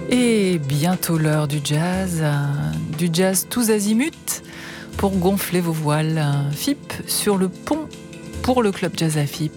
Et bientôt l'heure du jazz tous azimuts pour gonfler vos voiles. FIP sur le pont pour le Club Jazz à FIP.